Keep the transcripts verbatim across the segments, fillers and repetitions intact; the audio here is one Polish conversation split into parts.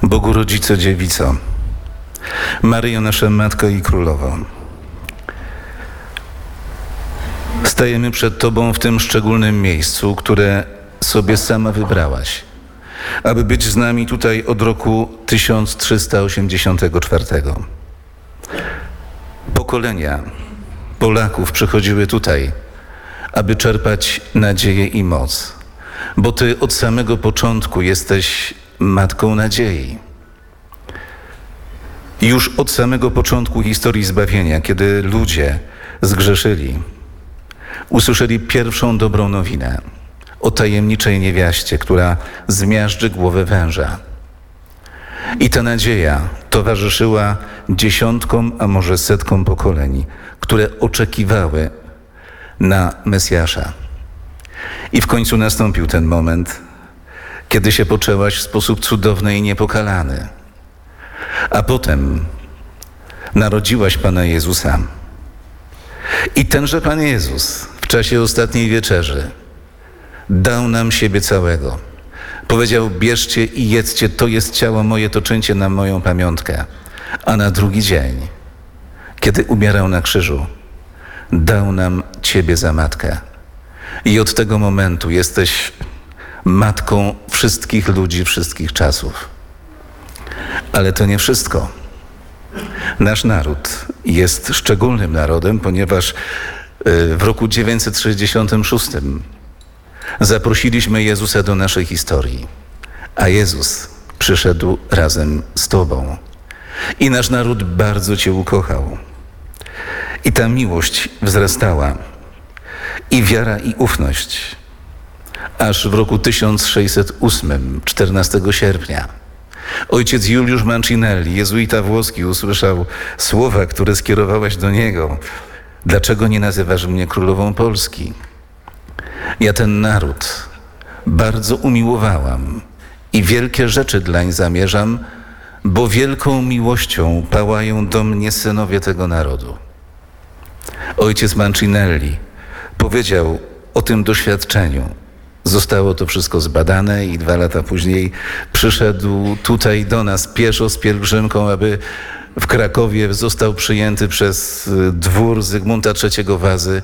Bogu Rodzico, Dziewico, Maryjo, nasza Matko i Królowo, stajemy przed Tobą w tym szczególnym miejscu, które sobie sama wybrałaś, aby być z nami tutaj od roku tysiąc trzysta osiemdziesiątego czwartego. Pokolenia Polaków przychodziły tutaj, aby czerpać nadzieję i moc, bo Ty od samego początku jesteś Matką Nadziei. Już od samego początku historii zbawienia, kiedy ludzie zgrzeszyli, usłyszeli pierwszą dobrą nowinę o tajemniczej niewiaście, która zmiażdży głowę węża. I ta nadzieja towarzyszyła dziesiątkom, a może setkom pokoleń, które oczekiwały na Mesjasza. I w końcu nastąpił ten moment, kiedy się poczęłaś w sposób cudowny i niepokalany. A potem narodziłaś Pana Jezusa. I tenże Pan Jezus w czasie ostatniej wieczerzy dał nam siebie całego. Powiedział: bierzcie i jedzcie, to jest ciało moje, to czyńcie na moją pamiątkę. A na drugi dzień, kiedy umierał na krzyżu, dał nam Ciebie za matkę. I od tego momentu jesteś matką wszystkich ludzi, wszystkich czasów. Ale to nie wszystko. Nasz naród jest szczególnym narodem, ponieważ w roku dziewięćset sześćdziesiątym szóstym zaprosiliśmy Jezusa do naszej historii, a Jezus przyszedł razem z Tobą. I nasz naród bardzo Cię ukochał. I ta miłość wzrastała, i wiara, i ufność, aż w roku tysiąc sześćset ósmym, czternastego sierpnia, ojciec Juliusz Mancinelli, jezuita włoski, usłyszał słowa, które skierowałaś do niego: dlaczego nie nazywasz mnie królową Polski? Ja ten naród bardzo umiłowałam i wielkie rzeczy dlań zamierzam, bo wielką miłością pałają do mnie synowie tego narodu. Ojciec Mancinelli powiedział o tym doświadczeniu. Zostało to wszystko zbadane i dwa lata później przyszedł tutaj do nas pieszo z pielgrzymką, aby w Krakowie został przyjęty przez dwór Zygmunta trzeciego Wazy.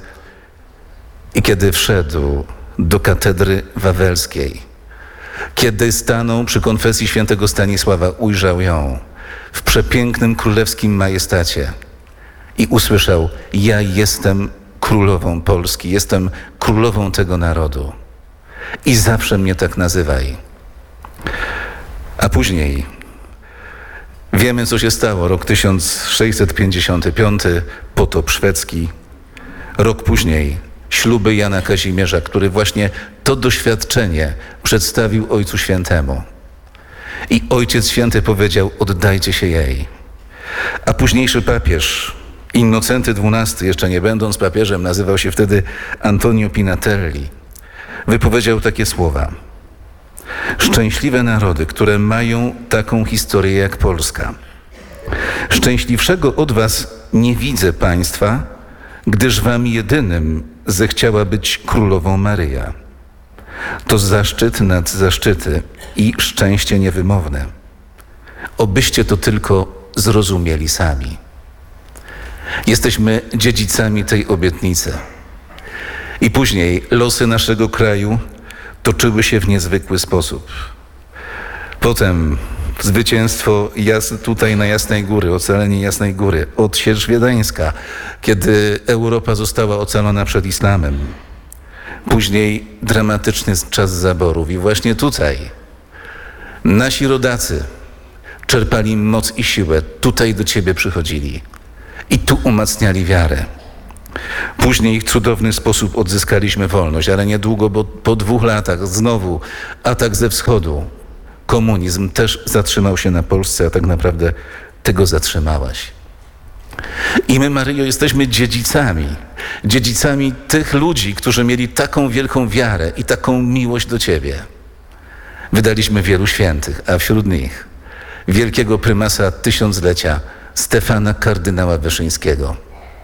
I kiedy wszedł do katedry wawelskiej, kiedy stanął przy konfesji świętego Stanisława, ujrzał ją w przepięknym królewskim majestacie i usłyszał: ja jestem królową Polski, jestem królową tego narodu i zawsze mnie tak nazywaj. A później wiemy, co się stało. Rok tysiąc sześćset pięćdziesiąty piąty, potop szwedzki. Rok później śluby Jana Kazimierza, który właśnie to doświadczenie przedstawił Ojcu Świętemu. I Ojciec Święty powiedział: oddajcie się jej. A późniejszy papież, Innocenty dwunasty, jeszcze nie będąc papieżem, nazywał się wtedy Antonio Pinatelli, wypowiedział takie słowa: szczęśliwe narody, które mają taką historię jak Polska. Szczęśliwszego od was nie widzę państwa, gdyż wam jedynym zechciała być królową Maryja. To zaszczyt nad zaszczyty i szczęście niewymowne. Obyście to tylko zrozumieli sami. Jesteśmy dziedzicami tej obietnicy. I później losy naszego kraju toczyły się w niezwykły sposób. Potem zwycięstwo jas, tutaj na Jasnej Góry, ocalenie Jasnej Góry, odsiecz wiedeńska, kiedy Europa została ocalona przed islamem. Później dramatyczny czas zaborów i właśnie tutaj nasi rodacy czerpali moc i siłę, tutaj do Ciebie przychodzili i tu umacniali wiarę. Później w cudowny sposób odzyskaliśmy wolność, ale niedługo, bo po dwóch latach znowu atak ze wschodu. Komunizm też zatrzymał się na Polsce, a tak naprawdę Ty go zatrzymałaś. I my, Maryjo, jesteśmy dziedzicami, dziedzicami tych ludzi, którzy mieli taką wielką wiarę i taką miłość do Ciebie. Wydaliśmy wielu świętych, a wśród nich wielkiego prymasa tysiąclecia, Stefana kardynała Wyszyńskiego.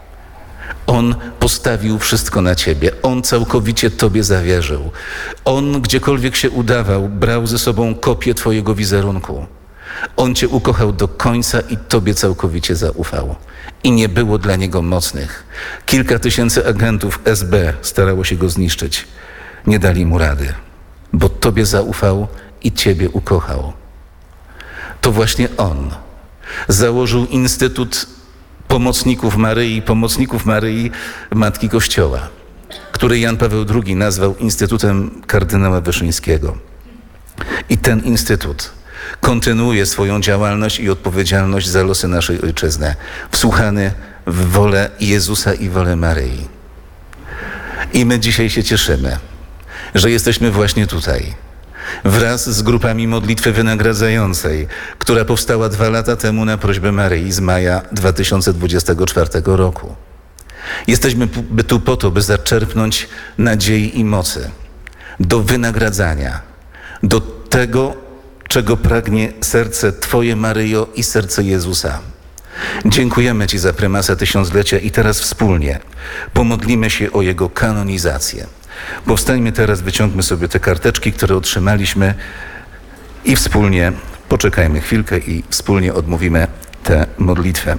On postawił wszystko na Ciebie. On całkowicie Tobie zawierzył. On, gdziekolwiek się udawał, brał ze sobą kopię Twojego wizerunku. On Cię ukochał do końca i Tobie całkowicie zaufał. I nie było dla Niego mocnych. Kilka tysięcy agentów S B starało się Go zniszczyć. Nie dali Mu rady, bo Tobie zaufał i Ciebie ukochał. To właśnie On założył Instytut Pomocników Maryi, Pomocników Maryi Matki Kościoła, który Jan Paweł drugi nazwał Instytutem kardynała Wyszyńskiego. I ten instytut kontynuuje swoją działalność i odpowiedzialność za losy naszej ojczyzny, wsłuchany w wolę Jezusa i wolę Maryi. I my dzisiaj się cieszymy, że jesteśmy właśnie tutaj, wraz z grupami modlitwy wynagradzającej, która powstała dwa lata temu na prośbę Maryi z maja dwa tysiące dwudziestego czwartego roku. Jesteśmy tu po to, by zaczerpnąć nadziei i mocy do wynagradzania, do tego, czego pragnie serce Twoje, Maryjo, i serce Jezusa. Dziękujemy Ci za prymasa tysiąclecia i teraz wspólnie pomodlimy się o Jego kanonizację. Powstańmy teraz, wyciągmy sobie te karteczki, które otrzymaliśmy i wspólnie poczekajmy chwilkę i wspólnie odmówimy tę modlitwę.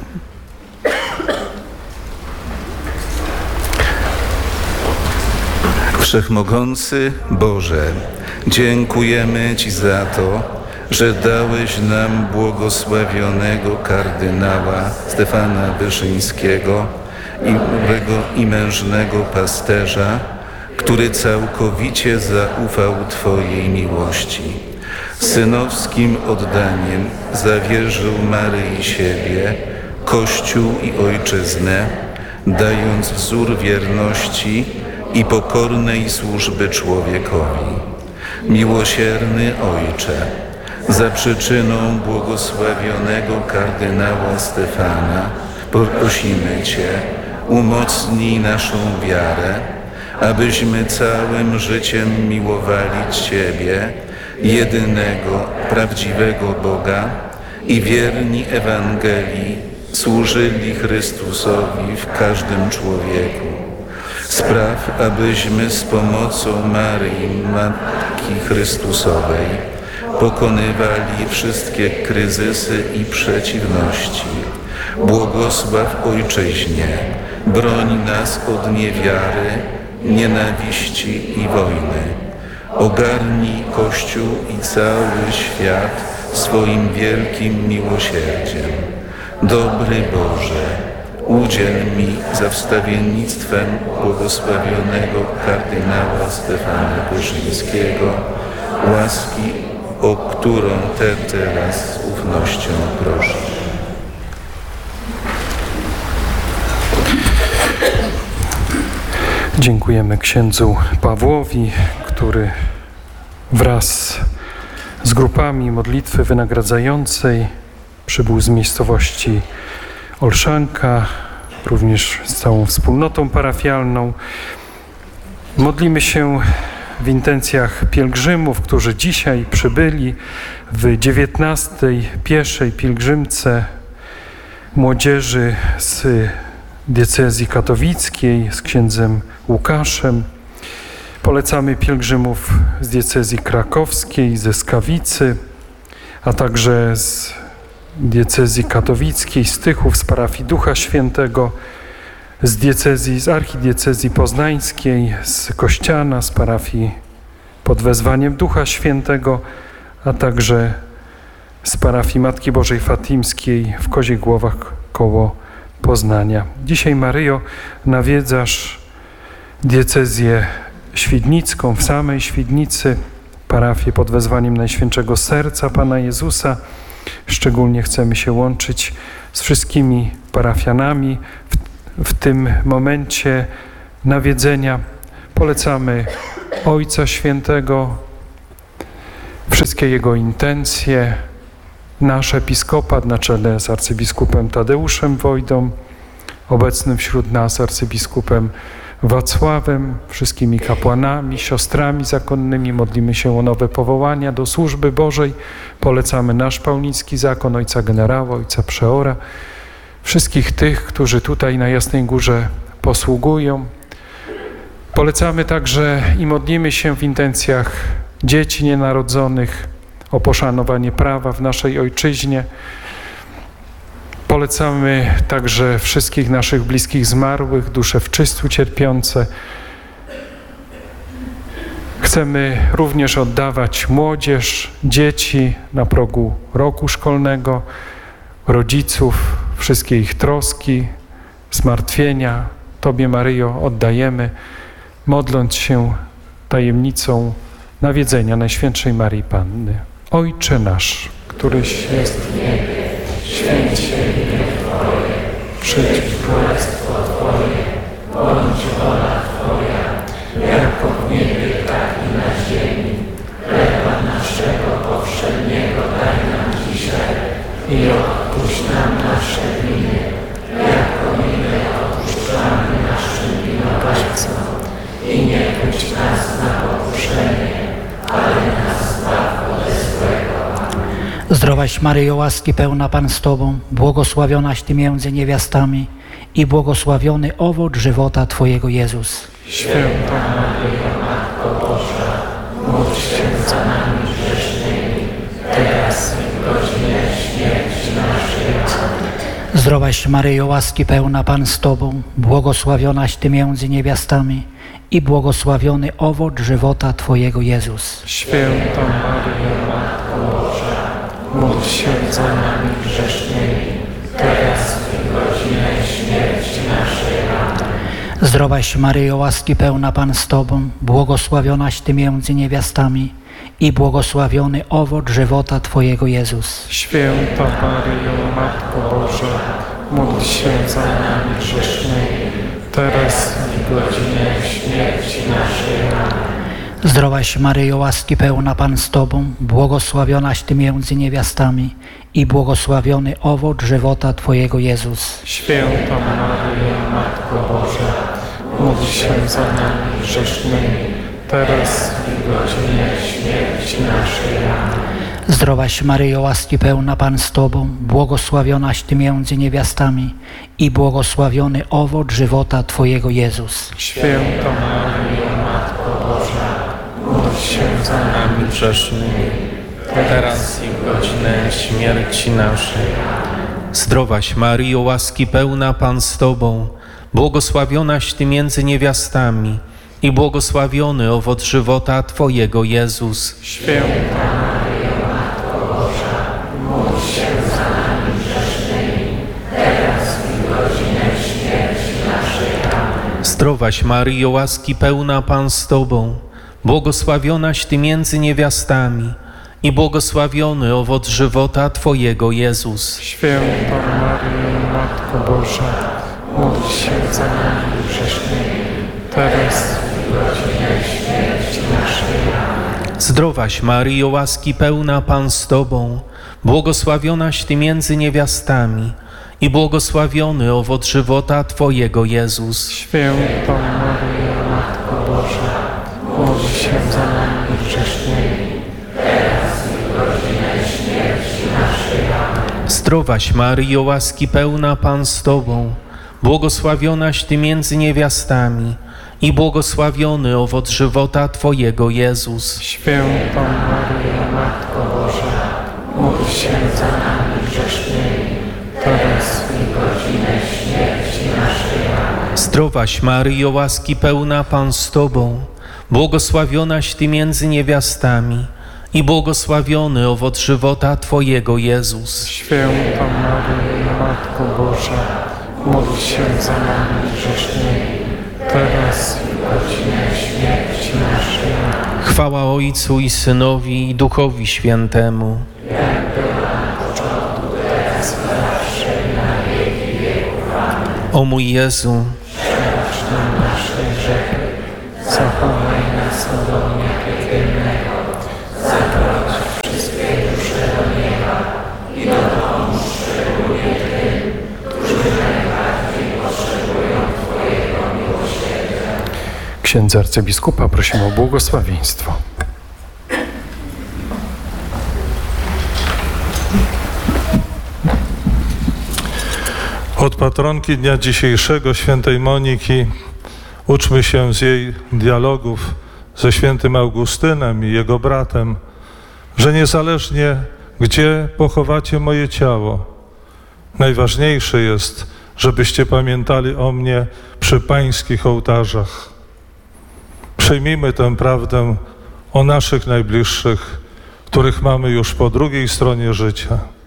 Wszechmogący Boże, dziękujemy Ci za to, że dałeś nam błogosławionego kardynała Stefana Wyszyńskiego i, i mężnego pasterza, który całkowicie zaufał Twojej miłości. Synowskim oddaniem zawierzył Maryi siebie, Kościół i ojczyznę, dając wzór wierności i pokornej służby człowiekowi. Miłosierny Ojcze, za przyczyną błogosławionego kardynała Stefana prosimy Cię, umocnij naszą wiarę, abyśmy całym życiem miłowali Ciebie, jedynego, prawdziwego Boga i wierni Ewangelii służyli Chrystusowi w każdym człowieku. Spraw, abyśmy z pomocą Maryi, Matki Chrystusowej, pokonywali wszystkie kryzysy i przeciwności. Błogosław Ojczyźnie, broń nas od niewiary, nienawiści i wojny. Ogarnij Kościół i cały świat swoim wielkim miłosierdziem. Dobry Boże, udziel mi za wstawiennictwem błogosławionego kardynała Stefana Wyszyńskiego łaski, o którą Te teraz z ufnością proszę. Dziękujemy księdzu Pawłowi, który wraz z grupami modlitwy wynagradzającej przybył z miejscowości Olszanka, również z całą wspólnotą parafialną. Modlimy się w intencjach pielgrzymów, którzy dzisiaj przybyli w dziewiętnastej pieszej pielgrzymce młodzieży z diecezji katowickiej, z księdzem Łukaszem. Polecamy pielgrzymów z diecezji krakowskiej, ze Skawicy, a także z diecezji katowickiej, z Tychów, z parafii Ducha Świętego, z diecezji, z archidiecezji poznańskiej, z Kościana, z parafii pod wezwaniem Ducha Świętego, a także z parafii Matki Bożej Fatimskiej w Koziej Głowach koło Poznania. Dzisiaj, Maryjo, nawiedzasz diecezję świdnicką, w samej Świdnicy, parafię pod wezwaniem Najświętszego Serca Pana Jezusa. Szczególnie chcemy się łączyć z wszystkimi parafianami w, w tym momencie nawiedzenia. Polecamy Ojca Świętego, wszystkie Jego intencje, nasz episkopat na czele z arcybiskupem Tadeuszem Wojdą, obecnym wśród nas arcybiskupem Wacławem, wszystkimi kapłanami, siostrami zakonnymi. Modlimy się o nowe powołania do służby Bożej. Polecamy nasz pauliński zakon, ojca generała, ojca przeora, wszystkich tych, którzy tutaj na Jasnej Górze posługują. Polecamy także i modlimy się w intencjach dzieci nienarodzonych, o poszanowanie prawa w naszej ojczyźnie. Polecamy także wszystkich naszych bliskich zmarłych, dusze w czystku cierpiące. Chcemy również oddawać młodzież, dzieci na progu roku szkolnego, rodziców, wszystkie ich troski, zmartwienia Tobie, Maryjo, oddajemy, modląc się tajemnicą nawiedzenia Najświętszej Maryi Panny. Ojcze nasz, któryś jest w niebie, święć się imię Twoje, przyjdź królestwo Twoje, bądź wola Twoja, jako w niebie, tak i na ziemi. Chleba naszego powszedniego daj nam dzisiaj i odpuść nam nasze winy, jako i my odpuszczamy naszym winowajcom. I nie puść nas na pokuszenie, ale nas zbaw ode złego. Zdrowaś Maryjo, łaski pełna Pan z Tobą, błogosławionaś Ty między niewiastami i błogosławiony owoc żywota Twojego Jezus. Święta Maryjo, Matko Boża, módl się za nami grzesznymi, teraz i w godzinie śmierci naszej. Zdrowaś Maryjo, łaski pełna Pan z Tobą, błogosławionaś Ty między niewiastami i błogosławiony owoc żywota Twojego Jezus. Święta Maryjo, Matko Boża, módl się za nami grzesznymi, teraz i w godzinę śmierci naszej. Zdrowaś Maryjo, łaski pełna Pan z Tobą, błogosławionaś Ty między niewiastami i błogosławiony owoc żywota Twojego Jezus. Święta Maryjo, Matko Boża, módl się za nami grzesznymi, teraz i w godzinę śmierci naszej. Zdrowaś Maryjo, łaski pełna Pan z Tobą, błogosławionaś Ty między niewiastami i błogosławiony owoc żywota Twojego Jezus. Święta Maryjo, Matko Boża, módl się za nami grzesznymi, teraz i w godzinie śmierci naszej. Zdrowaś Maryjo, łaski pełna Pan z Tobą, błogosławionaś Ty między niewiastami i błogosławiony owoc żywota Twojego Jezus. Święta Maryjo, Matko Boża, módl się za nami grzesznymi, teraz i w godzinę śmierci naszej. Zdrowaś Maryjo, łaski pełna Pan z Tobą, błogosławionaś Ty między niewiastami i błogosławiony owoc żywota Twojego Jezus. Święta Maryjo, Matko Boża, módl się za nami grzesznymi, teraz i w godzinę śmierci naszej. Zdrowaś Maryjo, łaski pełna Pan z Tobą, błogosławionaś Ty między niewiastami i błogosławiony owoc żywota Twojego Jezus. Święta Maryjo, Matko Boża, módl się za nami grzesznymi, teraz i w godzinę śmierci naszej. Zdrowaś Maryjo, łaski pełna Pan z Tobą, błogosławionaś Ty między niewiastami i błogosławiony owoc żywota Twojego Jezus. Święta Maryjo, Matko Boża, módl się za nami grzesznymi, teraz i w godzinę śmierci naszej. Zdrowaś Maryjo, łaski pełna Pan z Tobą, błogosławionaś Ty między niewiastami i błogosławiony owoc żywota Twojego Jezus. Święta Maryjo, Matko Boża, módl się za nami grzesznymi, teraz i w godzinę śmierci naszej. Zdrowaś Maryjo, łaski pełna Pan z Tobą, błogosławionaś Ty między niewiastami i błogosławiony owoc żywota Twojego Jezus. Święta Maryjo, Matko Boża, módl się za nami grzesznymi, teraz i w godzinę śmierci naszej. Chwała Ojcu i Synowi i Duchowi Świętemu. O mój Jezu, Przebacz nam nasze grzechy, zachowaj nas od ognia piekielnego, zaprowadź wszystkie dusze do nieba i dopomóż szczególnie tym, którzy najbardziej potrzebują Twojego miłosierdzia. Księdza arcybiskupa prosimy o błogosławieństwo. Od patronki dnia dzisiejszego, świętej Moniki, uczmy się z jej dialogów ze świętym Augustynem i jego bratem. że niezależnie gdzie pochowacie moje ciało, najważniejsze jest, żebyście pamiętali o mnie przy pańskich ołtarzach. Przyjmijmy tę prawdę o naszych najbliższych, których mamy już po drugiej stronie życia.